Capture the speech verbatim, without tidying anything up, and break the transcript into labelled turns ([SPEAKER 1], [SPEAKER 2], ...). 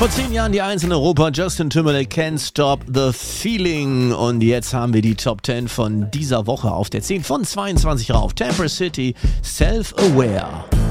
[SPEAKER 1] Vor zehn Jahren die Eins in Europa, Justin Timberlake, Can't Stop the Feeling. Und jetzt haben wir die Top zehn von dieser Woche auf der zehn von zweiundzwanzig rauf. Tampa City, Self-Aware.